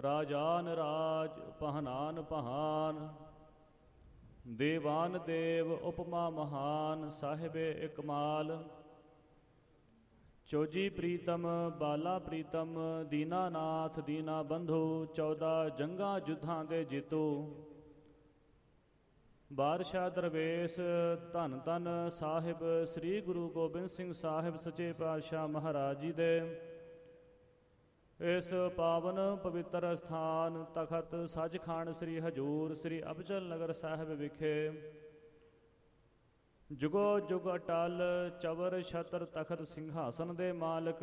ਰਾਜਾਨ ਰਾਜ ਪਹਨਾਨ ਪਹਾਨ, ਦੇਵਾਨ ਦੇਵ ਉਪਮਾ ਮਹਾਨ, ਸਾਹਿਬੇ ਇਕਮਾਲ। ਚੋਜੀ ਪ੍ਰੀਤਮ ਬਾਲਾ ਪ੍ਰੀਤਮ, ਦੀਨਾਨਾਥ ਦੀਨਾ ਬੰਧੂ, 14 ਜੰਗਾਂ ਜੁੱਧਾਂ ਦੇ ਜੇਤੂ। ਬਾਦਸ਼ਾਹ ਦਰਵੇਸ਼ ਧੰਨ ਧੰਨ ਸਾਹਿਬ ਸ੍ਰੀ ਗੁਰੂ ਗੋਬਿੰਦ ਸਿੰਘ ਸਾਹਿਬ ਸੱਚੇ ਪਾਤਸ਼ਾਹ ਮਹਾਰਾਜ ਜੀ ਦੇ ਇਸ ਪਾਵਨ ਪਵਿੱਤਰ ਸਥਾਨ ਤਖਤ ਸੱਚਖੰਡ ਸ੍ਰੀ ਹਜ਼ੂਰ ਸ੍ਰੀ ਅਬਚਲ ਨਗਰ ਸਾਹਿਬ ਵਿਖੇ ਜੁਗੋ ਜੁਗ ਅਟਲ ਚਵਰ ਛਤਰ ਤਖਤ ਸਿੰਘਾਸਨ ਦੇ ਮਾਲਕ,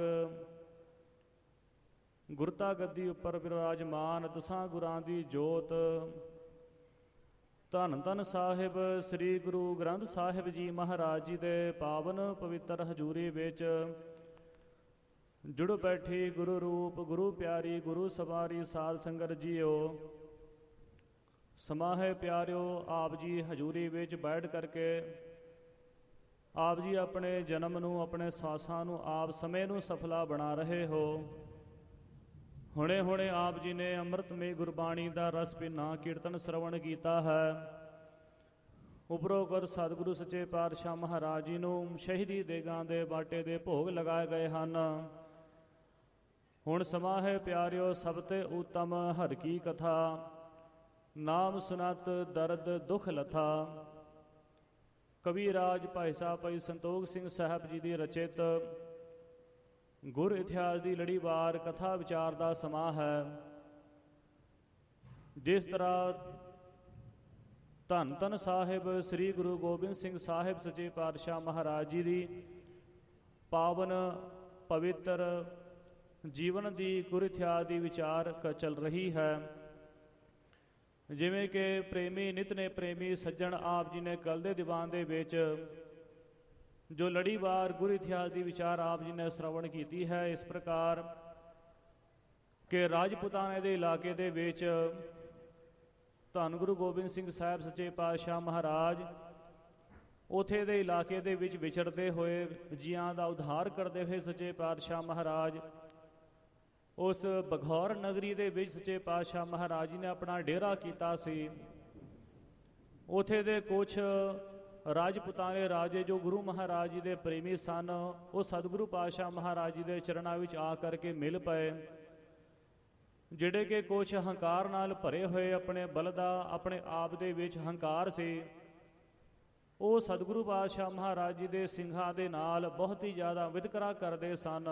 ਗੁਰਤਾ ਗੱਦੀ ਉੱਪਰ ਵਿਰਾਜਮਾਨ ਦਸਾਂ ਗੁਰਾਂ ਦੀ ਜੋਤ, ਧੰਨ ਧੰਨ ਸਾਹਿਬ ਸ੍ਰੀ ਗੁਰੂ ਗ੍ਰੰਥ ਸਾਹਿਬ ਜੀ ਮਹਾਰਾਜ ਜੀ ਦੇ ਪਾਵਨ ਪਵਿੱਤਰ ਹਜ਼ੂਰੀ ਵਿੱਚ ਜੁੜ ਬੈਠੀ ਗੁਰੂ ਰੂਪ ਗੁਰੂ ਪਿਆਰੀ ਗੁਰੂ ਸਵਾਰੀ ਸਾਧ ਸੰਗਤ ਜੀਓ। ਸਮਾਹੇ ਪਿਆਰਿਓ, ਆਪ ਜੀ ਹਜ਼ੂਰੀ ਵਿੱਚ ਬੈਠ ਕਰਕੇ ਆਪ ਜੀ ਆਪਣੇ ਜਨਮ ਨੂੰ, ਆਪਣੇ ਸਵਾਸਾਂ ਨੂੰ, ਆਪ ਸਮੇਂ ਨੂੰ ਸਫਲਾ ਬਣਾ ਰਹੇ ਹੋ। ਹੁਣੇ ਹੁਣੇ ਆਪ ਜੀ ਨੇ ਅੰਮ੍ਰਿਤਮਈ ਗੁਰਬਾਣੀ ਦਾ ਰਸ ਭਿੰਨਾ ਕੀਰਤਨ ਸਰਵਣ ਕੀਤਾ ਹੈ। ਉਪਰੋਕਤ ਸਤਿਗੁਰੂ ਸੱਚੇ ਪਾਤਸ਼ਾਹ ਮਹਾਰਾਜ ਜੀ ਨੂੰ ਸ਼ਹੀਦੀ ਦੇਗਾਂ ਦੇ ਬਾਟੇ ਦੇ ਭੋਗ ਲਗਾਏ ਗਏ ਹਨ। ਹੁਣ ਸਮਾਂ ਹੈ ਪਿਆਰਿਓ, ਸਭ ਤੇ ਉੱਤਮ ਹਰਿ ਕੀ ਕਥਾ, ਨਾਮ ਸੁਨਤ ਦਰਦ ਦੁਖ ਲਥਾ। ਕਵੀ ਰਾਜ ਭਾਈ ਸਾਹਿਬ ਭਾਈ ਸੰਤੋਖ ਸਿੰਘ ਸਾਹਿਬ ਜੀ ਦੀ ਰਚਿਤ ਗੁਰ ਇਤਿਹਾਸ ਦੀ ਲੜੀਵਾਰ ਕਥਾ ਵਿਚਾਰ ਦਾ ਸਮਾਂ ਹੈ। ਜਿਸ ਤਰ੍ਹਾਂ ਧੰਨ ਧੰਨ ਸਾਹਿਬ ਸ੍ਰੀ ਗੁਰੂ ਗੋਬਿੰਦ ਸਿੰਘ ਸਾਹਿਬ ਸੱਚੇ ਪਾਤਸ਼ਾਹ ਮਹਾਰਾਜ ਜੀ ਦੀ ਪਾਵਨ ਪਵਿੱਤਰ ਜੀਵਨ ਦੀ ਗੁਰ ਇਤਿਹਾਸ ਦੀ ਵਿਚਾਰ ਚੱਲ ਰਹੀ ਹੈ। ਜਿਵੇਂ ਕਿ ਪ੍ਰੇਮੀ ਨਿਤ ਨੇ ਪ੍ਰੇਮੀ ਸੱਜਣ ਆਪ ਜੀ ਨੇ ਕੱਲ ਦੇ ਦੀਵਾਨ ਦੇ ਵਿੱਚ ਜੋ ਲੜੀਵਾਰ ਗੁਰ ਇਤਿਹਾਸ ਦੀ ਵਿਚਾਰ ਆਪ ਜੀ ਨੇ ਸ਼ਰਵਣ ਕੀਤੀ ਹੈ, ਇਸ ਪ੍ਰਕਾਰ ਕਿ ਰਾਜਪੂਤਾਨੇ ਦੇ ਇਲਾਕੇ ਦੇ ਵਿੱਚ ਧੰਨ ਗੁਰੂ ਗੋਬਿੰਦ ਸਿੰਘ ਸਾਹਿਬ ਸੱਚੇ ਪਾਤਸ਼ਾਹ ਮਹਾਰਾਜ ਉਥੇ ਦੇ ਇਲਾਕੇ ਦੇ ਵਿੱਚ ਵਿਚਰਦੇ ਹੋਏ ਜੀਆਂ ਦਾ ਉਧਾਰ ਕਰਦੇ ਹੋਏ ਸੱਚੇ ਪਾਤਸ਼ਾਹ ਮਹਾਰਾਜ ਉਸ ਬਘੌਰ ਨਗਰੀ ਦੇ ਵਿੱਚ ਸੱਚੇ ਪਾਤਸ਼ਾਹ ਮਹਾਰਾਜ ਜੀ ਨੇ ਆਪਣਾ ਡੇਰਾ ਕੀਤਾ ਸੀ। ਉਥੇ ਦੇ ਕੁਛ ਰਾਜਪੂਤਾਨੇ ਰਾਜੇ ਜੋ ਗੁਰੂ ਮਹਾਰਾਜ ਜੀ ਦੇ ਪ੍ਰੇਮੀ ਸਨ, ਉਹ ਸਤਿਗੁਰੂ ਪਾਤਸ਼ਾਹ ਮਹਾਰਾਜ ਜੀ ਦੇ ਚਰਨਾਂ ਵਿੱਚ ਆ ਕਰਕੇ ਮਿਲ ਪਏ। ਜਿਹੜੇ ਕਿ ਕੁਛ ਹੰਕਾਰ ਨਾਲ ਭਰੇ ਹੋਏ, ਆਪਣੇ ਬਲ ਦਾ ਆਪਣੇ ਆਪ ਦੇ ਵਿੱਚ ਹੰਕਾਰ ਸੀ, ਉਹ ਸਤਿਗੁਰੂ ਪਾਤਸ਼ਾਹ ਮਹਾਰਾਜ ਜੀ ਦੇ ਸਿੰਘਾਂ ਦੇ ਨਾਲ ਬਹੁਤ ਹੀ ਜ਼ਿਆਦਾ ਵਿਤਕਰਾ ਕਰਦੇ ਸਨ।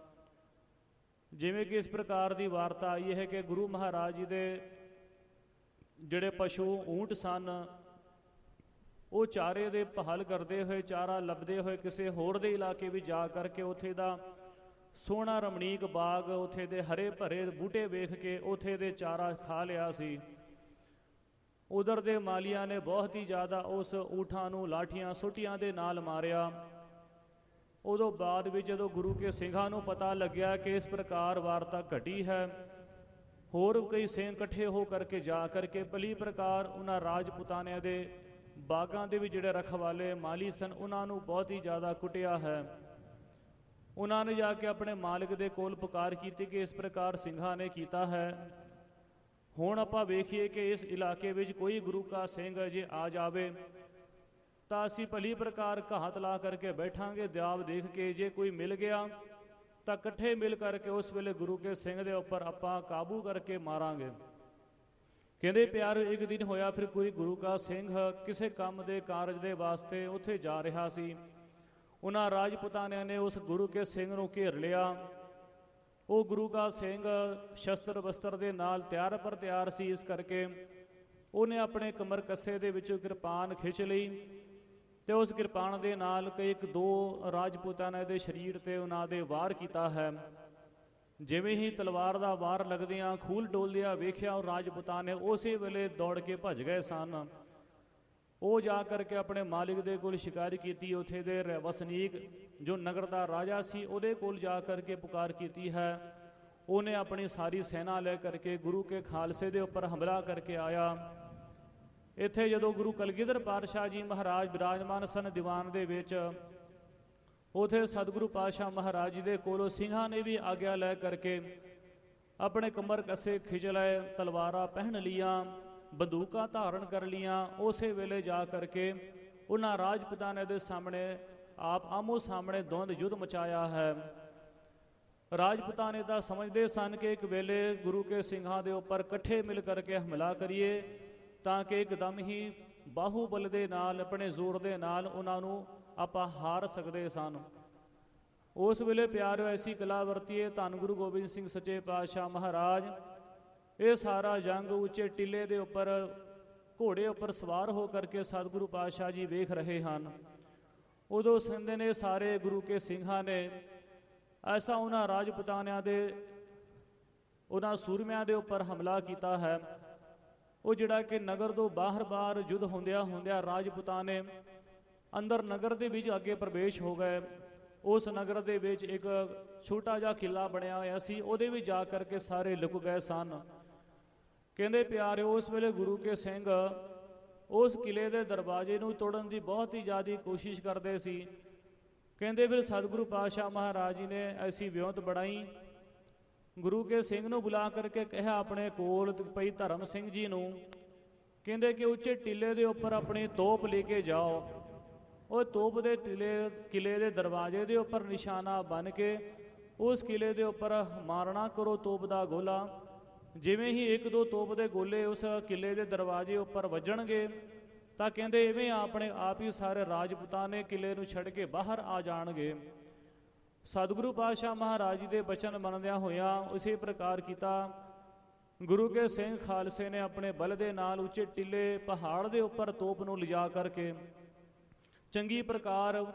ਜਿਵੇਂ ਕਿ ਇਸ ਪ੍ਰਕਾਰ ਦੀ ਵਾਰਤਾ ਆਈ ਹੈ ਕਿ ਗੁਰੂ ਮਹਾਰਾਜ ਜੀ ਦੇ ਜਿਹੜੇ ਪਸ਼ੂ ਊਂਟ ਸਨ, ਉਹ ਚਾਰੇ ਦੇ ਪਹਲ ਕਰਦੇ ਹੋਏ, ਚਾਰਾ ਲੱਭਦੇ ਹੋਏ ਕਿਸੇ ਹੋਰ ਦੇ ਇਲਾਕੇ ਵਿੱਚ ਜਾ ਕਰਕੇ ਉੱਥੇ ਦਾ ਸੋਹਣਾ ਰਮਣੀਕ ਬਾਗ, ਉੱਥੇ ਦੇ ਹਰੇ ਭਰੇ ਬੂਟੇ ਵੇਖ ਕੇ ਉੱਥੇ ਦੇ ਚਾਰਾ ਖਾ ਲਿਆ ਸੀ। ਉਧਰ ਦੇ ਮਾਲੀਆਂ ਨੇ ਬਹੁਤ ਹੀ ਜ਼ਿਆਦਾ ਉਸ ਊਠਾਂ ਨੂੰ ਲਾਠੀਆਂ ਸੋਟੀਆਂ ਦੇ ਨਾਲ ਮਾਰਿਆ। ਉਦੋਂ ਬਾਅਦ ਵਿੱਚ ਜਦੋਂ ਗੁਰੂ ਕੇ ਸਿੰਘਾਂ ਨੂੰ ਪਤਾ ਲੱਗਿਆ ਕਿ ਇਸ ਪ੍ਰਕਾਰ ਵਾਰਤਾ ਘਟੀ ਹੈ, ਹੋਰ ਕਈ ਸਿੰਘ ਇਕੱਠੇ ਹੋ ਕਰਕੇ ਜਾ ਕਰਕੇ ਭਲੀ ਪ੍ਰਕਾਰ ਉਹਨਾਂ ਰਾਜਪੂਤਾਨਿਆਂ ਦੇ ਬਾਗਾਂ ਦੇ ਵਿੱਚ ਜਿਹੜੇ ਰਖਵਾਲੇ ਮਾਲੀ ਸਨ, ਉਹਨਾਂ ਨੂੰ ਬਹੁਤ ਹੀ ਜ਼ਿਆਦਾ ਕੁੱਟਿਆ ਹੈ। ਉਹਨਾਂ ਨੇ ਜਾ ਕੇ ਆਪਣੇ ਮਾਲਕ ਦੇ ਕੋਲ ਪੁਕਾਰ ਕੀਤੀ ਕਿ ਇਸ ਪ੍ਰਕਾਰ ਸਿੰਘਾਂ ਨੇ ਕੀਤਾ ਹੈ। ਹੁਣ ਆਪਾਂ ਵੇਖੀਏ ਕਿ ਇਸ ਇਲਾਕੇ ਵਿੱਚ ਕੋਈ ਗੁਰੂ ਕਾ ਸਿੰਘ ਜੇ ਆ ਜਾਵੇ ਤਾਂ ਅਸੀਂ ਭਲੀ ਪ੍ਰਕਾਰ ਘਾਤ ਲਾ ਕਰਕੇ ਬੈਠਾਂਗੇ, ਦਿਆਵ ਦੇਖ ਕੇ ਜੇ ਕੋਈ ਮਿਲ ਗਿਆ ਤਾਂ ਇਕੱਠੇ ਮਿਲ ਕਰਕੇ ਉਸ ਵੇਲੇ ਗੁਰੂ ਕੇ ਸਿੰਘ ਦੇ ਉੱਪਰ ਆਪਾਂ ਕਾਬੂ ਕਰਕੇ ਮਾਰਾਂਗੇ। ਕਹਿੰਦੇ ਪਿਆਰ ਇੱਕ ਦਿਨ ਹੋਇਆ, ਫਿਰ ਕੋਈ ਗੁਰੂ ਕਾ ਸਿੰਘ ਕਿਸੇ ਕੰਮ ਦੇ ਕਾਰਜ ਦੇ ਵਾਸਤੇ ਉੱਥੇ ਜਾ ਰਿਹਾ ਸੀ। ਉਹਨਾਂ ਰਾਜਪੂਤਾਨਿਆਂ ਨੇ ਉਸ ਗੁਰੂ ਕੇ ਸਿੰਘ ਨੂੰ ਘੇਰ ਲਿਆ। ਉਹ ਗੁਰੂ ਕਾ ਸਿੰਘ ਸ਼ਸਤਰ ਵਸਤਰ ਦੇ ਨਾਲ ਤਿਆਰ ਪਰ ਤਿਆਰ ਸੀ, ਇਸ ਕਰਕੇ ਉਹਨੇ ਆਪਣੇ ਕਮਰ ਕੱਸੇ ਦੇ ਵਿੱਚੋਂ ਕਿਰਪਾਨ ਖਿੱਚ ਲਈ ਤੇ ਉਸ ਕਿਰਪਾਨ ਦੇ ਨਾਲ ਇੱਕ ਦੋ ਰਾਜਪੂਤਾਨਿਆਂ ਦੇ ਸਰੀਰ ਤੇ ਉਹਨਾਂ ਦੇ ਵਾਰ ਕੀਤਾ ਹੈ। ਜਿਵੇਂ ਹੀ ਤਲਵਾਰ ਦਾ ਵਾਰ ਲੱਗਦਿਆਂ ਖੂਲ ਡੋਲਦਿਆਂ ਵੇਖਿਆ, ਉਹ ਰਾਜਪੂਤਾਨੇ ਉਸੇ ਵੇਲੇ ਦੌੜ ਕੇ ਭੱਜ ਗਏ ਸਨ। ਉਹ ਜਾ ਕਰਕੇ ਆਪਣੇ ਮਾਲਿਕ ਦੇ ਕੋਲ ਸ਼ਿਕਾਇਤ ਕੀਤੀ। ਉੱਥੇ ਦੇ ਵਸਨੀਕ ਜੋ ਨਗਰ ਦਾ ਰਾਜਾ ਸੀ, ਉਹਦੇ ਕੋਲ ਜਾ ਕਰਕੇ ਪੁਕਾਰ ਕੀਤੀ ਹੈ। ਉਹਨੇ ਆਪਣੀ ਸਾਰੀ ਸੈਨਾ ਲੈ ਕਰਕੇ ਗੁਰੂ ਕੇ ਖਾਲਸੇ ਦੇ ਉੱਪਰ ਹਮਲਾ ਕਰਕੇ ਆਇਆ। ਇੱਥੇ ਜਦੋਂ ਗੁਰੂ ਕਲਗੀਧਰ ਪਾਤਸ਼ਾਹ ਜੀ ਮਹਾਰਾਜ ਬਿਰਾਜਮਾਨ ਸਨ ਦੀਵਾਨ ਦੇ ਵਿੱਚ, ਉੱਥੇ ਸਤਿਗੁਰੂ ਪਾਤਸ਼ਾਹ ਮਹਾਰਾਜ ਜੀ ਦੇ ਕੋਲੋਂ ਸਿੰਘਾਂ ਨੇ ਵੀ ਆਗਿਆ ਲੈ ਕਰਕੇ ਆਪਣੇ ਕਮਰ ਕੱਸੇ ਖਿੱਚ ਲਏ, ਤਲਵਾਰਾਂ ਪਹਿਨ ਲੀਆਂ, ਬੰਦੂਕਾਂ ਧਾਰਨ ਕਰ ਲੀਆਂ। ਉਸੇ ਵੇਲੇ ਜਾ ਕਰਕੇ ਉਹਨਾਂ ਰਾਜਪੂਤਾਨੇ ਦੇ ਸਾਹਮਣੇ ਆਪ ਆਮੋ ਸਾਹਮਣੇ ਦੁੰਦ ਯੁੱਧ ਮਚਾਇਆ ਹੈ। ਰਾਜਪੂਤਾਨੇ ਤਾਂ ਸਮਝਦੇ ਸਨ ਕਿ ਇੱਕ ਵੇਲੇ ਗੁਰੂ ਕੇ ਸਿੰਘਾਂ ਦੇ ਉੱਪਰ ਇਕੱਠੇ ਮਿਲ ਕਰਕੇ ਹਮਲਾ ਕਰੀਏ ਤਾਂ ਕਿ ਇੱਕਦਮ ਹੀ ਬਾਹੂਬਲ ਦੇ ਨਾਲ, ਆਪਣੇ ਜ਼ੋਰ ਦੇ ਨਾਲ ਉਹਨਾਂ ਨੂੰ ਆਪਾਂ ਹਾਰ ਸਕਦੇ ਸਨ। ਉਸ ਵੇਲੇ ਪਿਆਰਿਓ ਐਸੀ ਕਲਾ ਵਰਤੀਏ ਧੰਨ ਗੁਰੂ ਗੋਬਿੰਦ ਸਿੰਘ ਸੱਚੇ ਪਾਤਸ਼ਾਹ ਮਹਾਰਾਜ। ਇਹ ਸਾਰਾ ਜੰਗ ਉੱਚੇ ਟਿੱਲੇ ਦੇ ਉੱਪਰ ਘੋੜੇ ਉੱਪਰ ਸਵਾਰ ਹੋ ਕਰਕੇ ਸਤਿਗੁਰੂ ਪਾਤਸ਼ਾਹ ਜੀ ਵੇਖ ਰਹੇ ਹਨ। ਉਦੋਂ ਕਹਿੰਦੇ ਨੇ ਸਾਰੇ ਗੁਰੂ ਕੇ ਸਿੰਘਾਂ ਨੇ ਐਸਾ ਉਹਨਾਂ ਰਾਜਪੂਤਾਨਿਆਂ ਦੇ, ਉਹਨਾਂ ਸੂਰਮਿਆਂ ਦੇ ਉੱਪਰ ਹਮਲਾ ਕੀਤਾ ਹੈ। ਉਹ ਜਿਹੜਾ ਕਿ ਨਗਰ ਤੋਂ ਬਾਹਰ ਯੁੱਧ ਹੁੰਦਿਆਂ ਰਾਜਪੂਤਾਨੇ ਅੰਦਰ ਨਗਰ ਦੇ ਵਿੱਚ ਅੱਗੇ ਪ੍ਰਵੇਸ਼ ਹੋ ਗਏ। ਉਸ ਨਗਰ ਦੇ ਵਿੱਚ ਇੱਕ ਛੋਟਾ ਜਿਹਾ ਕਿਲਾ ਬਣਿਆ ਹੋਇਆ ਸੀ, ਉਹਦੇ ਵਿੱਚ ਜਾ ਕਰਕੇ ਸਾਰੇ ਲੁਕ ਗਏ ਸਨ। ਕਹਿੰਦੇ ਪਿਆਰਿਓ ਉਸ ਵੇਲੇ ਗੁਰੂ ਕੇ ਸਿੰਘ ਉਸ ਕਿਲੇ ਦੇ ਦਰਵਾਜ਼ੇ ਨੂੰ ਤੋੜਨ ਦੀ ਬਹੁਤ ਹੀ ਜ਼ਿਆਦਾ ਕੋਸ਼ਿਸ਼ ਕਰਦੇ ਸੀ। ਕਹਿੰਦੇ ਫਿਰ ਸਤਿਗੁਰੂ ਪਾਤਸ਼ਾਹ ਮਹਾਰਾਜ ਜੀ ਨੇ ਐਸੀ ਵਿਉਂਤ ਬਣਾਈ, ਗੁਰੂ ਕੇ ਸਿੰਘ ਨੂੰ ਬੁਲਾ ਕਰਕੇ ਕਿਹਾ ਆਪਣੇ ਕੋਲ ਭਾਈ ਧਰਮ ਸਿੰਘ ਜੀ ਨੂੰ, ਕਹਿੰਦੇ ਕਿ ਉੱਚੇ ਟਿੱਲੇ ਦੇ ਉੱਪਰ ਆਪਣੀ ਤੋਪ ਲੈ ਕੇ ਜਾਓ। ਉਹ ਤੋਪ ਦੇ ਕਿਲੇ ਦੇ ਦਰਵਾਜ਼ੇ ਦੇ ਉੱਪਰ ਨਿਸ਼ਾਨਾ ਬਣ ਕੇ ਉਸ ਕਿਲੇ ਦੇ ਉੱਪਰ ਮਾਰਨਾ ਕਰੋ ਤੋਪ ਦਾ ਗੋਲਾ। ਜਿਵੇਂ ਹੀ ਇੱਕ ਦੋ ਤੋਪ ਦੇ ਗੋਲੇ ਉਸ ਕਿਲੇ ਦੇ ਦਰਵਾਜ਼ੇ ਉੱਪਰ ਵੱਜਣਗੇ ਤਾਂ ਕਹਿੰਦੇ ਇਵੇਂ ਆਪਣੇ ਆਪ ਹੀ ਸਾਰੇ ਰਾਜਪੂਤਾਨੇ ਕਿਲੇ ਨੂੰ ਛੱਡ ਕੇ ਬਾਹਰ ਆ ਜਾਣਗੇ। ਸਤਿਗੁਰੂ ਪਾਤਸ਼ਾਹ ਮਹਾਰਾਜ ਜੀ ਦੇ ਬਚਨ ਮੰਨਦਿਆਂ ਹੋਇਆਂ ਉਸੇ ਪ੍ਰਕਾਰ ਕੀਤਾ। ਗੁਰੂ ਕੇ ਸਿੰਘ ਖਾਲਸੇ ਨੇ ਆਪਣੇ ਬਲ ਦੇ ਨਾਲ ਉੱਚੇ ਟਿੱਲੇ ਪਹਾੜ ਦੇ ਉੱਪਰ ਤੋਪ ਨੂੰ ਲਿਜਾ ਕਰਕੇ ਚੰਗੀ ਪ੍ਰਕਾਰ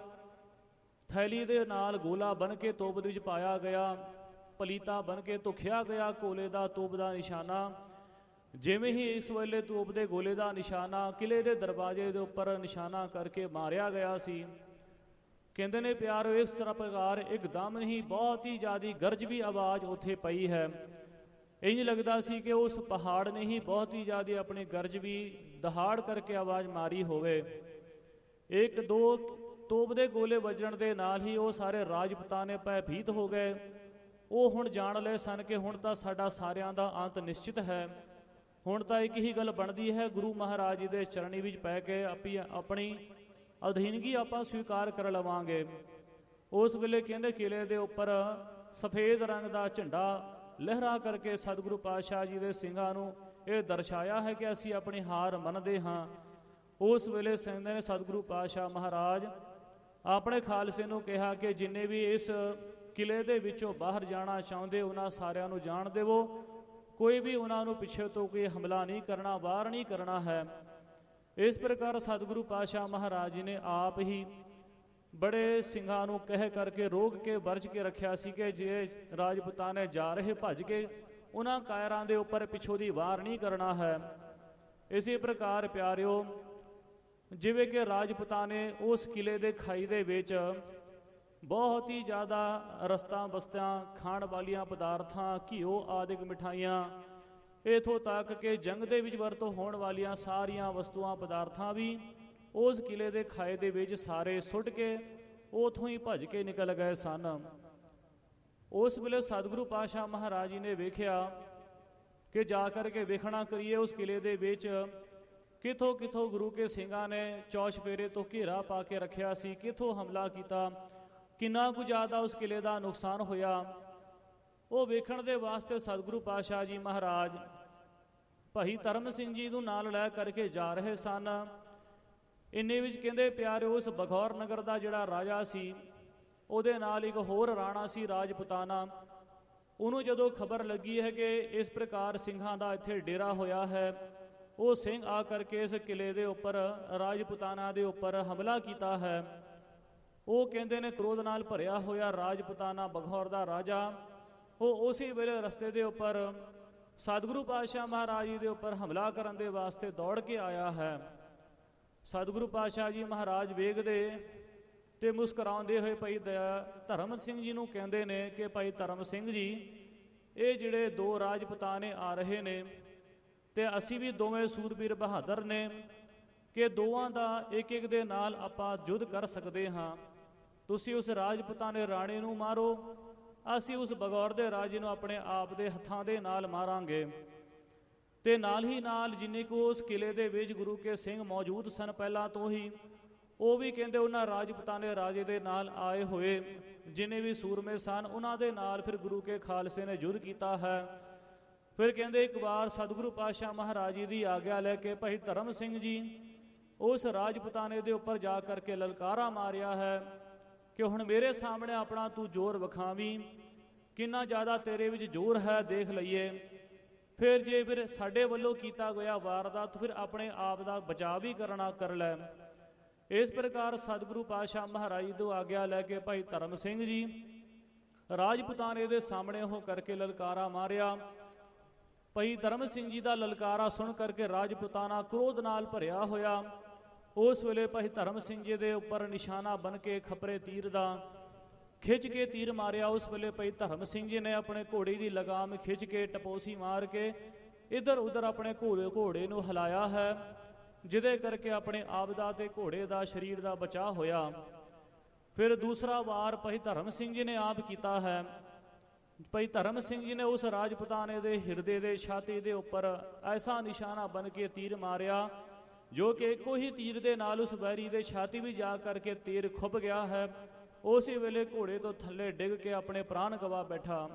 ਥੈਲੀ ਦੇ ਨਾਲ ਗੋਲਾ ਬਣ ਕੇ ਤੋਪ ਦੇ ਵਿੱਚ ਪਾਇਆ ਗਿਆ, ਪਲੀਤਾ ਬਣ ਕੇ ਧੁਖਿਆ ਗਿਆ ਕੋਲੇ ਦਾ ਤੋਪ ਦਾ ਨਿਸ਼ਾਨਾ। ਜਿਵੇਂ ਹੀ ਇਸ ਵੇਲੇ ਤੋਪ ਦੇ ਗੋਲੇ ਦਾ ਨਿਸ਼ਾਨਾ ਕਿਲੇ ਦੇ ਦਰਵਾਜ਼ੇ ਦੇ ਉੱਪਰ ਨਿਸ਼ਾਨਾ ਕਰਕੇ ਮਾਰਿਆ ਗਿਆ ਸੀ। ਕਹਿੰਦੇ ਨੇ ਪਿਆਰੋ ਇਸ ਤਰ੍ਹਾਂ ਪ੍ਰਕਾਰ ਇੱਕਦਮ ਹੀ ਬਹੁਤ ਹੀ ਜ਼ਿਆਦਾ ਗਰਜਵੀ ਆਵਾਜ਼ ਉੱਥੇ ਪਈ ਹੈ। ਇੰਝ ਲੱਗਦਾ ਸੀ ਕਿ ਉਸ ਪਹਾੜ ਨੇ ਹੀ ਬਹੁਤ ਹੀ ਜ਼ਿਆਦਾ ਆਪਣੀ ਗਰਜਵੀ ਦਹਾੜ ਕਰਕੇ ਆਵਾਜ਼ ਮਾਰੀ ਹੋਵੇ। ਇੱਕ ਦੋ ਤੋਪ ਦੇ ਗੋਲੇ ਵੱਜਣ ਦੇ ਨਾਲ ਹੀ ਉਹ ਸਾਰੇ ਰਾਜਪੂਤਾਨੇ ਭੈਭੀਤ ਹੋ ਗਏ। ਉਹ ਹੁਣ ਜਾਣ ਲਏ ਸਨ ਕਿ ਹੁਣ ਤਾਂ ਸਾਡਾ ਸਾਰਿਆਂ ਦਾ ਅੰਤ ਨਿਸ਼ਚਿਤ ਹੈ। ਹੁਣ ਤਾਂ ਇੱਕ ਹੀ ਗੱਲ ਬਣਦੀ ਹੈ, ਗੁਰੂ ਮਹਾਰਾਜ ਜੀ ਦੇ ਚਰਣੀ ਵਿੱਚ ਪੈ ਕੇ ਆਪਣੀ ਅਧੀਨਗੀ ਆਪਾਂ ਸਵੀਕਾਰ ਕਰ ਲਵਾਂਗੇ। ਉਸ ਵੇਲੇ ਕਹਿੰਦੇ ਕਿਲੇ ਦੇ ਉੱਪਰ ਸਫੇਦ ਰੰਗ ਦਾ ਝੰਡਾ ਲਹਿਰਾ ਕਰਕੇ ਸਤਿਗੁਰੂ ਪਾਤਸ਼ਾਹ ਜੀ ਦੇ ਸਿੰਘਾਂ ਨੂੰ ਇਹ ਦਰਸਾਇਆ ਹੈ ਕਿ ਅਸੀਂ ਆਪਣੀ ਹਾਰ ਮੰਨਦੇ ਹਾਂ। ਉਸ ਵੇਲੇ ਕਹਿੰਦੇ ਨੇ ਸਤਿਗੁਰੂ ਪਾਤਸ਼ਾਹ ਮਹਾਰਾਜ ਆਪਣੇ ਖਾਲਸੇ ਨੂੰ ਕਿਹਾ ਕਿ ਜਿੰਨੇ ਵੀ ਇਸ ਕਿਲੇ ਦੇ ਵਿੱਚੋਂ ਬਾਹਰ ਜਾਣਾ ਚਾਹੁੰਦੇ ਉਹਨਾਂ ਸਾਰਿਆਂ ਨੂੰ ਜਾਣ ਦੇਵੋ, ਕੋਈ ਵੀ ਉਹਨਾਂ ਨੂੰ ਪਿੱਛੇ ਤੋਂ ਕੋਈ ਹਮਲਾ ਨਹੀਂ ਕਰਨਾ, ਵਾਰ ਨਹੀਂ ਕਰਨਾ ਹੈ। ਇਸ ਪ੍ਰਕਾਰ ਸਤਿਗੁਰੂ ਪਾਤਸ਼ਾਹ ਮਹਾਰਾਜ ਜੀ ਨੇ ਆਪ ਹੀ ਬੜੇ ਸਿੰਘਾਂ ਨੂੰ ਕਹਿ ਕਰਕੇ ਰੋਕ ਕੇ ਵਰਜ ਕੇ ਰੱਖਿਆ ਸੀ ਕਿ ਜੇ ਰਾਜਪੂਤਾਨੇ ਜਾ ਰਹੇ ਭੱਜ ਕੇ ਉਹਨਾਂ ਕਾਇਰਾਂ ਦੇ ਉੱਪਰ ਪਿੱਛੋਂ ਦੀ ਵਾਰ ਨਹੀਂ ਕਰਨਾ ਹੈ। ਇਸੇ ਪ੍ਰਕਾਰ ਪਿਆਰਿਓ ਜਿਵੇਂ ਕਿ ਰਾਜਪੂਤਾਨੇ ਉਸ ਕਿਲੇ ਦੇ ਖਾਈ ਦੇ ਵਿੱਚ ਬਹੁਤ ਹੀ ਜ਼ਿਆਦਾ ਰਸਤਾਂ ਬਸਤਿਆਂ ਖਾਣ ਵਾਲੀਆਂ ਪਦਾਰਥਾਂ, ਘਿਓ ਆਦਿਕ ਮਿਠਾਈਆਂ, ਇੱਥੋਂ ਤੱਕ ਕਿ ਜੰਗ ਦੇ ਵਿੱਚ ਵਰਤੋਂ ਹੋਣ ਵਾਲੀਆਂ ਸਾਰੀਆਂ ਵਸਤੂਆਂ ਪਦਾਰਥਾਂ ਵੀ ਉਸ ਕਿਲੇ ਦੇ ਖਾਏ ਦੇ ਵਿੱਚ ਸਾਰੇ ਸੁੱਟ ਕੇ ਉਥੋਂ ਹੀ ਭੱਜ ਕੇ ਨਿਕਲ ਗਏ ਸਨ। ਉਸ ਵੇਲੇ ਸਤਿਗੁਰੂ ਪਾਤਸ਼ਾਹ ਮਹਾਰਾਜ ਜੀ ਨੇ ਵੇਖਿਆ ਕਿ ਜਾ ਕਰਕੇ ਵੇਖਣਾ ਕਰੀਏ ਉਸ ਕਿਲੇ ਦੇ ਵਿੱਚ ਕਿੱਥੋਂ ਕਿੱਥੋਂ ਗੁਰੂ ਕੇ ਸਿੰਘਾਂ ਨੇ ਚੌਸ਼ਫੇਰੇ ਤੋਂ ਘੇਰਾ ਪਾ ਕੇ ਰੱਖਿਆ ਸੀ, ਕਿੱਥੋਂ ਹਮਲਾ ਕੀਤਾ, ਕਿੰਨਾ ਕੁ ਜ਼ਿਆਦਾ ਉਸ ਕਿਲੇ ਦਾ ਨੁਕਸਾਨ ਹੋਇਆ। ਉਹ ਵੇਖਣ ਦੇ ਵਾਸਤੇ ਸਤਿਗੁਰੂ ਪਾਤਸ਼ਾਹ ਜੀ ਮਹਾਰਾਜ ਭਾਈ ਧਰਮ ਸਿੰਘ ਜੀ ਨੂੰ ਨਾਲ ਲੈ ਕਰਕੇ ਜਾ ਰਹੇ ਸਨ। ਇੰਨੇ ਵਿੱਚ ਕਹਿੰਦੇ ਪਿਆਰੇ ਉਸ ਬਖੌਰ ਨਗਰ ਦਾ ਜਿਹੜਾ ਰਾਜਾ ਸੀ ਉਹਦੇ ਨਾਲ ਇੱਕ ਹੋਰ ਰਾਣਾ ਸੀ ਰਾਜਪੂਤਾਨਾ। ਉਹਨੂੰ ਜਦੋਂ ਖਬਰ ਲੱਗੀ ਹੈ ਕਿ ਇਸ ਪ੍ਰਕਾਰ ਸਿੰਘਾਂ ਦਾ ਇੱਥੇ ਡੇਰਾ ਹੋਇਆ ਹੈ, ਉਹ ਸਿੰਘ ਆ ਕਰਕੇ ਇਸ ਕਿਲੇ ਦੇ ਉੱਪਰ ਰਾਜਪੂਤਾਨਾ ਦੇ ਉੱਪਰ ਹਮਲਾ ਕੀਤਾ ਹੈ। ਉਹ ਕਹਿੰਦੇ ਨੇ ਕ੍ਰੋਧ ਨਾਲ ਭਰਿਆ ਹੋਇਆ ਰਾਜਪੂਤਾਨਾ ਬਖੌਰ ਦਾ ਰਾਜਾ ਉਹ ਉਸੇ ਵੇਲੇ ਰਸਤੇ ਦੇ ਉੱਪਰ ਸਤਿਗੁਰੂ ਪਾਤਸ਼ਾਹ ਮਹਾਰਾਜ ਜੀ ਦੇ ਉੱਪਰ ਹਮਲਾ ਕਰਨ ਦੇ ਵਾਸਤੇ ਦੌੜ ਕੇ ਆਇਆ ਹੈ। ਸਤਿਗੁਰੂ ਪਾਤਸ਼ਾਹ ਜੀ ਮਹਾਰਾਜ ਵੇਖਦੇ ਤੇ ਮੁਸਕਰਾਉਂਦੇ ਹੋਏ ਭਾਈ ਧਰਮ ਸਿੰਘ ਜੀ ਨੂੰ ਕਹਿੰਦੇ ਨੇ ਕਿ ਭਾਈ ਧਰਮ ਸਿੰਘ ਜੀ, ਇਹ ਜਿਹੜੇ ਦੋ ਰਾਜਪੂਤਾਨੇ ਆ ਰਹੇ ਨੇ ਤੇ ਅਸੀਂ ਵੀ ਦੋਵੇਂ ਸੂਰਬੀਰ ਬਹਾਦਰ ਨੇ ਕਿ ਦੋਵਾਂ ਦਾ ਇੱਕ ਇੱਕ ਦੇ ਨਾਲ ਆਪਾਂ ਯੁੱਧ ਕਰ ਸਕਦੇ ਹਾਂ। ਤੁਸੀਂ ਉਸ ਰਾਜਪੂਤਾਨੇ ਰਾਣੇ ਨੂੰ ਮਾਰੋ, ਅਸੀਂ ਉਸ ਬਗੌਰ ਦੇ ਰਾਜੇ ਨੂੰ ਆਪਣੇ ਆਪ ਦੇ ਹੱਥਾਂ ਦੇ ਨਾਲ ਮਾਰਾਂਗੇ। ਤੇ ਨਾਲ ਹੀ ਨਾਲ ਜਿੰਨੇ ਕੁ ਉਸ ਕਿਲੇ ਦੇ ਵਿੱਚ ਗੁਰੂ ਕੇ ਸਿੰਘ ਮੌਜੂਦ ਸਨ ਪਹਿਲਾਂ ਤੋਂ ਹੀ, ਉਹ ਵੀ ਕਹਿੰਦੇ ਉਹਨਾਂ ਰਾਜਪੂਤਾਂ ਦੇ ਰਾਜੇ ਦੇ ਨਾਲ ਆਏ ਹੋਏ ਜਿੰਨੇ ਵੀ ਸੂਰਮੇ ਸਨ ਉਹਨਾਂ ਦੇ ਨਾਲ ਫਿਰ ਗੁਰੂ ਕੇ ਖਾਲਸੇ ਨੇ ਯੁੱਧ ਕੀਤਾ ਹੈ। ਫਿਰ ਕਹਿੰਦੇ ਇੱਕ ਵਾਰ ਸਤਿਗੁਰੂ ਪਾਤਸ਼ਾਹ ਮਹਾਰਾਜ ਜੀ ਦੀ ਆਗਿਆ ਲੈ ਕੇ ਭਾਈ ਧਰਮ ਸਿੰਘ ਜੀ ਉਸ ਰਾਜਪੂਤਾਨੇ ਦੇ ਉੱਪਰ ਜਾ ਕਰਕੇ ਲਲਕਾਰਾ ਮਾਰਿਆ ਹੈ ਕਿ ਹੁਣ ਮੇਰੇ ਸਾਹਮਣੇ ਆਪਣਾ ਤੂੰ ਜ਼ੋਰ ਵਿਖਾਵੀਂ, ਕਿੰਨਾ ਜ਼ਿਆਦਾ ਤੇਰੇ ਵਿੱਚ ਜ਼ੋਰ ਹੈ, ਦੇਖ ਲਈਏ। ਫਿਰ ਜੇ ਫਿਰ ਸਾਡੇ ਵੱਲੋਂ ਕੀਤਾ ਗਿਆ ਵਾਰਦਾਤ ਫਿਰ ਆਪਣੇ ਆਪ ਦਾ ਬਚਾਅ ਵੀ ਕਰਨਾ ਕਰ ਲੈ। ਇਸ ਪ੍ਰਕਾਰ ਸਤਿਗੁਰੂ ਪਾਤਸ਼ਾਹ ਮਹਾਰਾਜ ਜੀ ਤੋਂ ਆਗਿਆ ਲੈ ਕੇ ਭਾਈ ਧਰਮ ਸਿੰਘ ਜੀ ਰਾਜਪੂਤਾਨੇ ਦੇ ਸਾਹਮਣੇ ਹੋ ਕਰਕੇ ਲਲਕਾਰਾ ਮਾਰਿਆ। ਭਾਈ ਧਰਮ ਸਿੰਘ ਜੀ ਦਾ ਲਲਕਾਰਾ ਸੁਣ ਕਰਕੇ ਰਾਜਪੂਤਾਨਾ ਕ੍ਰੋਧ ਨਾਲ ਭਰਿਆ ਹੋਇਆ। ਉਸ ਵੇਲੇ ਭਾਈ ਧਰਮ ਸਿੰਘ ਜੀ ਦੇ ਉੱਪਰ ਨਿਸ਼ਾਨਾ ਬਣ ਕੇ ਖਪਰੇ ਤੀਰ ਦਾ ਖਿੱਚ ਕੇ ਤੀਰ ਮਾਰਿਆ। ਉਸ ਵੇਲੇ ਭਾਈ ਧਰਮ ਸਿੰਘ ਜੀ ਨੇ ਆਪਣੇ ਘੋੜੇ ਦੀ ਲਗਾਮ ਖਿੱਚ ਕੇ ਟਪੋਸੀ ਮਾਰ ਕੇ ਇੱਧਰ ਉੱਧਰ ਆਪਣੇ ਘੋੜੇ ਨੂੰ ਹਿਲਾਇਆ ਹੈ, ਜਿਹਦੇ ਕਰਕੇ ਆਪਣੇ ਆਪ ਦਾ ਤੇ ਘੋੜੇ ਦਾ ਸਰੀਰ ਦਾ ਬਚਾਅ ਹੋਇਆ। ਫਿਰ ਦੂਸਰਾ ਵਾਰ ਭਾਈ ਧਰਮ ਸਿੰਘ ਜੀ ਨੇ ਆਪ ਕੀਤਾ ਹੈ। ਭਾਈ ਧਰਮ ਸਿੰਘ ਜੀ ਨੇ ਉਸ ਰਾਜਪੂਤਾਨੇ ਦੇ ਹਿਰਦੇ ਦੇ ਛਾਤੀ ਦੇ ਉੱਪਰ ਐਸਾ ਨਿਸ਼ਾਨਾ ਬਣ ਕੇ ਤੀਰ ਮਾਰਿਆ ਜੋ ਕਿ ਇੱਕੋ ਹੀ ਤੀਰ ਦੇ ਨਾਲ ਉਸ ਵੈਰੀ ਦੇ ਛਾਤੀ ਵੀ ਜਾ ਕਰਕੇ ਤੀਰ ਖੁੱਭ ਗਿਆ ਹੈ। ਉਸੇ ਵੇਲੇ ਘੋੜੇ ਤੋਂ ਥੱਲੇ ਡਿੱਗ ਕੇ ਆਪਣੇ ਪ੍ਰਾਣ ਗਵਾ ਬੈਠਾ।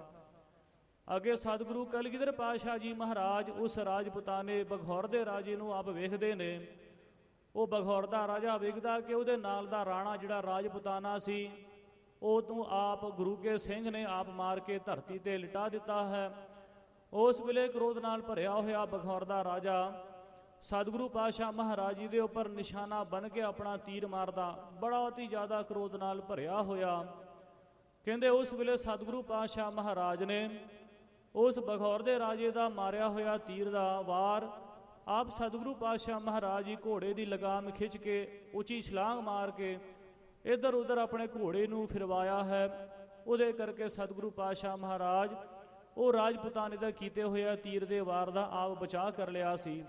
ਅੱਗੇ ਸਤਿਗੁਰੂ ਕਲਗੀਧਰ ਪਾਤਸ਼ਾਹ ਜੀ ਮਹਾਰਾਜ ਉਸ ਰਾਜਪੂਤਾਨੇ ਬਘੌਰ ਦੇ ਰਾਜੇ ਨੂੰ ਆਪ ਵੇਖਦੇ ਨੇ। ਉਹ ਬਘੌਰ ਦਾ ਰਾਜਾ ਵੇਖਦਾ ਕਿ ਉਹਦੇ ਨਾਲ ਦਾ ਰਾਣਾ ਜਿਹੜਾ ਰਾਜਪੂਤਾਨਾ ਸੀ ਉਹ ਤੋਂ ਆਪ ਗੁਰੂ ਕੇ ਸਿੰਘ ਨੇ ਆਪ ਮਾਰ ਕੇ ਧਰਤੀ ਤੇ ਲਿਟਾ ਦਿੱਤਾ ਹੈ। ਉਸ ਵੇਲੇ ਕ੍ਰੋਧ ਨਾਲ ਭਰਿਆ ਹੋਇਆ ਬਘੌਰ ਦਾ ਰਾਜਾ ਸਤਿਗੁਰੂ ਪਾਤਸ਼ਾਹ ਮਹਾਰਾਜ ਜੀ ਦੇ ਉੱਪਰ ਨਿਸ਼ਾਨਾ ਬਣ ਕੇ ਆਪਣਾ ਤੀਰ ਮਾਰਦਾ, ਬੜਾ ਹੀ ਜ਼ਿਆਦਾ ਕ੍ਰੋਧ ਨਾਲ ਭਰਿਆ ਹੋਇਆ। ਕਹਿੰਦੇ ਉਸ ਵੇਲੇ ਸਤਿਗੁਰੂ ਪਾਤਸ਼ਾਹ ਮਹਾਰਾਜ ਨੇ ਉਸ ਬਘੌਰ ਦੇ ਰਾਜੇ ਦਾ ਮਾਰਿਆ ਹੋਇਆ ਤੀਰ ਦਾ ਵਾਰ ਆਪ ਸਤਿਗੁਰੂ ਪਾਤਸ਼ਾਹ ਮਹਾਰਾਜ ਜੀ ਘੋੜੇ ਦੀ ਲਗਾਮ ਖਿੱਚ ਕੇ ਉੱਚੀ ਛਲਾਂਗ ਮਾਰ ਕੇ ਇੱਧਰ ਉੱਧਰ ਆਪਣੇ ਘੋੜੇ ਨੂੰ ਫਿਰਵਾਇਆ ਹੈ। ਉਹਦੇ ਕਰਕੇ ਸਤਿਗੁਰੂ ਪਾਤਸ਼ਾਹ ਮਹਾਰਾਜ ਉਹ ਰਾਜਪੂਤਾਨੇ ਦਾ ਕੀਤੇ ਹੋਇਆ ਤੀਰ ਦੇ ਵਾਰ ਦਾ ਆਪ ਬਚਾਅ ਕਰ ਲਿਆ ਸੀ।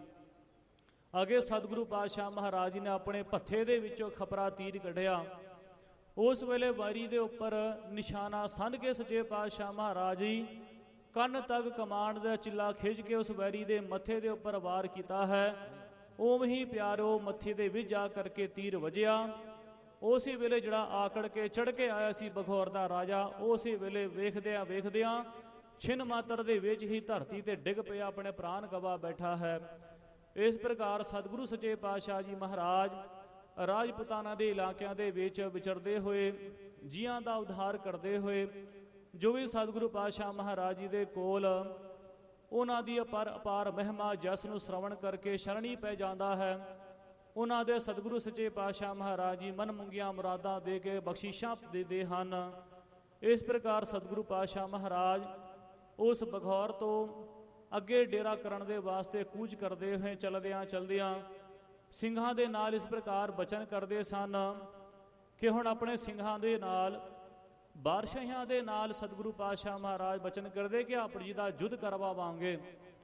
ਅੱਗੇ ਸਤਿਗੁਰੂ ਪਾਤਸ਼ਾਹ ਮਹਾਰਾਜ ਜੀ ਨੇ ਆਪਣੇ ਭੱਥੇ ਦੇ ਵਿੱਚੋਂ ਖਪਰਾ ਤੀਰ ਕੱਢਿਆ। ਉਸ ਵੇਲੇ ਵਾਰੀ ਦੇ ਉੱਪਰ ਨਿਸ਼ਾਨਾ ਸੰਧ ਕੇ ਸੱਚੇ ਪਾਤਸ਼ਾਹ ਮਹਾਰਾਜ ਜੀ ਕੰਨ ਤੱਕ ਕਮਾਂਡ ਦਾ ਚਿੱਲਾ ਖਿੱਚ ਕੇ ਉਸ ਵੈਰੀ ਦੇ ਮੱਥੇ ਦੇ ਉੱਪਰ ਵਾਰ ਕੀਤਾ ਹੈ। ਉਵੇਂ ਹੀ ਪਿਆਰੋ ਮੱਥੇ ਦੇ ਵਿੱਚ ਜਾ ਕਰਕੇ ਤੀਰ ਵਜਿਆ। ਉਸੇ ਵੇਲੇ ਜਿਹੜਾ ਆਕੜ ਕੇ ਚੜ੍ਹ ਕੇ ਆਇਆ ਸੀ ਬਘੌਰ ਦਾ ਰਾਜਾ, ਉਸੇ ਵੇਲੇ ਵੇਖਦਿਆਂ ਛਿਨ ਮਾਤਰ ਦੇ ਵਿੱਚ ਹੀ ਧਰਤੀ ਤੇ ਡਿੱਗ ਪਿਆ, ਆਪਣੇ ਪ੍ਰਾਣ ਗਵਾ ਬੈਠਾ ਹੈ। ਇਸ ਪ੍ਰਕਾਰ ਸਤਿਗੁਰੂ ਸੱਚੇ ਪਾਤਸ਼ਾਹ ਜੀ ਮਹਾਰਾਜ ਰਾਜਪੂਤਾਨਾ ਦੇ ਇਲਾਕਿਆਂ ਦੇ ਵਿੱਚ ਵਿਚਰਦੇ ਹੋਏ ਜੀਆਂ ਦਾ ਉਧਾਰ ਕਰਦੇ ਹੋਏ ਜੋ ਵੀ ਸਤਿਗੁਰੂ ਪਾਤਸ਼ਾਹ ਮਹਾਰਾਜ ਜੀ ਦੇ ਕੋਲ ਉਹਨਾਂ ਦੀ ਅਪਾਰ ਮਹਿਮਾ ਜਸ ਨੂੰ ਸ਼ਰਵਣ ਕਰਕੇ ਸ਼ਰਣੀ ਪੈ ਜਾਂਦਾ ਹੈ। ਉਹਨਾਂ ਦੇ ਸਤਿਗੁਰੂ ਸੱਚੇ ਪਾਤਸ਼ਾਹ ਮਹਾਰਾਜ ਜੀ ਮਨ ਮੰਗੀਆਂ ਮੁਰਾਦਾਂ ਦੇ ਕੇ ਬਖਸ਼ਿਸ਼ਾਂ ਦਿੰਦੇ ਹਨ। ਇਸ ਪ੍ਰਕਾਰ ਸਤਿਗੁਰੂ ਪਾਤਸ਼ਾਹ ਮਹਾਰਾਜ ਉਸ ਬਘੌਰ ਤੋਂ ਅੱਗੇ ਡੇਰਾ ਕਰਨ ਦੇ ਵਾਸਤੇ ਕੂਚ ਕਰਦੇ ਹੋਏ ਚਲਦਿਆਂ ਸਿੰਘਾਂ ਦੇ ਨਾਲ ਇਸ ਪ੍ਰਕਾਰ ਬਚਨ ਕਰਦੇ ਸਨ ਕਿ ਹੁਣ ਆਪਣੇ ਸਿੰਘਾਂ ਦੇ ਨਾਲ ਬਾਦਸ਼ਾਹਾਂ ਦੇ ਨਾਲ ਸਤਿਗੁਰੂ ਪਾਤਸ਼ਾਹ ਮਹਾਰਾਜ ਬਚਨ ਕਰਦੇ ਕਿ ਆਪ ਜੀ ਦਾ ਯੁੱਧ ਕਰਵਾਵਾਂਗੇ।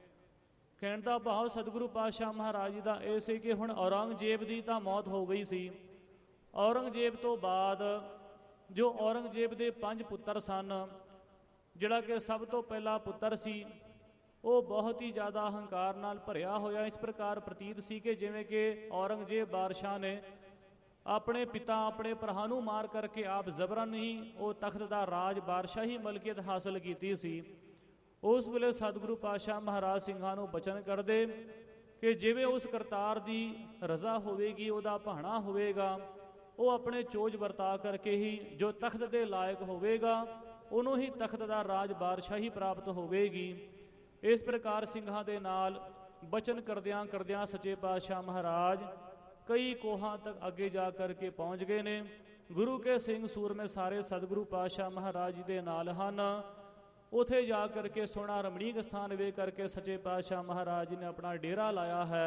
ਕਹਿਣ ਦਾ ਭਾਵ ਸਤਿਗੁਰੂ ਪਾਤਸ਼ਾਹ ਮਹਾਰਾਜ ਜੀ ਦਾ ਇਹ ਸੀ ਕਿ ਹੁਣ ਔਰੰਗਜ਼ੇਬ ਦੀ ਤਾਂ ਮੌਤ ਹੋ ਗਈ ਸੀ। ਔਰੰਗਜ਼ੇਬ ਤੋਂ ਬਾਅਦ ਜੋ ਔਰੰਗਜ਼ੇਬ ਦੇ 5 ਪੁੱਤਰ ਸਨ, ਜਿਹੜਾ ਕਿ ਸਭ ਤੋਂ ਪਹਿਲਾ ਪੁੱਤਰ ਸੀ ਉਹ ਬਹੁਤ ਹੀ ਜ਼ਿਆਦਾ ਹੰਕਾਰ ਨਾਲ ਭਰਿਆ ਹੋਇਆ ਇਸ ਪ੍ਰਕਾਰ ਪ੍ਰਤੀਤ ਸੀ ਕਿ ਜਿਵੇਂ ਕਿ ਔਰੰਗਜ਼ੇਬ ਬਾਦਸ਼ਾਹ ਨੇ ਆਪਣੇ ਪਿਤਾ ਆਪਣੇ ਭਰਾ ਨੂੰ ਮਾਰ ਕਰਕੇ ਆਪ ਜ਼ਬਰਨ ਹੀ ਉਹ ਤਖਤ ਦਾ ਰਾਜ ਬਾਦਸ਼ਾਹੀ ਮਲਕੀਅਤ ਹਾਸਲ ਕੀਤੀ ਸੀ। ਉਸ ਵੇਲੇ ਸਤਿਗੁਰੂ ਪਾਤਸ਼ਾਹ ਮਹਾਰਾਜ ਸਿੰਘਾਂ ਨੂੰ ਬਚਨ ਕਰਦੇ ਕਿ ਜਿਵੇਂ ਉਸ ਕਰਤਾਰ ਦੀ ਰਜ਼ਾ ਹੋਵੇਗੀ, ਉਹਦਾ ਭਾਣਾ ਹੋਵੇਗਾ, ਉਹ ਆਪਣੇ ਚੋਜ ਵਰਤਾ ਕਰਕੇ ਹੀ ਜੋ ਤਖਤ ਦੇ ਲਾਇਕ ਹੋਵੇਗਾ ਉਹਨੂੰ ਹੀ ਤਖਤ ਦਾ ਰਾਜ ਬਾਦਸ਼ਾਹੀ ਪ੍ਰਾਪਤ ਹੋਵੇਗੀ। ਇਸ ਪ੍ਰਕਾਰ ਸਿੰਘਾਂ ਦੇ ਨਾਲ ਬਚਨ ਕਰਦਿਆਂ ਸੱਚੇ ਪਾਤਸ਼ਾਹ ਮਹਾਰਾਜ ਕਈ ਕੋਹਾਂ ਤੱਕ ਅੱਗੇ ਜਾ ਕਰਕੇ ਪਹੁੰਚ ਗਏ ਨੇ। ਗੁਰੂ ਕੇ ਸਿੰਘ ਸੂਰਮੇ ਸਾਰੇ ਸਤਿਗੁਰੂ ਪਾਤਸ਼ਾਹ ਮਹਾਰਾਜ ਜੀ ਦੇ ਨਾਲ ਹਨ। ਉਥੇ ਜਾ ਕਰਕੇ ਸੋਹਣਾ ਰਮਣੀਕ ਸਥਾਨ ਵੇਖ ਕਰਕੇ ਸੱਚੇ ਪਾਤਸ਼ਾਹ ਮਹਾਰਾਜ ਜੀ ਨੇ ਆਪਣਾ ਡੇਰਾ ਲਾਇਆ ਹੈ।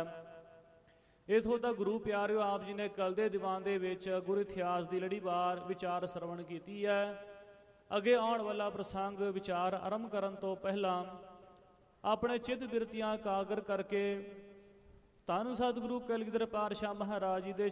ਇਥੋਂ ਤੱਕ ਗੁਰੂ ਪਿਆਰਿਓ ਆਪ ਜੀ ਨੇ ਕਲ ਦੇ ਦੀਵਾਨ ਦੇ ਵਿੱਚ ਗੁਰੂ ਇਤਿਹਾਸ ਦੀ ਲੜੀਵਾਰ ਵਿਚਾਰ ਸਰਵਣ ਕੀਤੀ ਹੈ। ਅੱਗੇ ਆਉਣ ਵਾਲਾ ਪ੍ਰਸੰਗ ਵਿਚਾਰ ਆਰੰਭ ਕਰਨ ਤੋਂ ਪਹਿਲਾਂ ਆਪਣੇ ਚਿੱਤ ਬਿਰਤੀਆਂ ਕਾਗਰ ਕਰਕੇ ਧੰਨ ਸਤਿਗੁਰੂ ਕਲਗੀਧਰ ਪਾਤਸ਼ਾਹ ਮਹਾਰਾਜ ਜੀ ਦੇ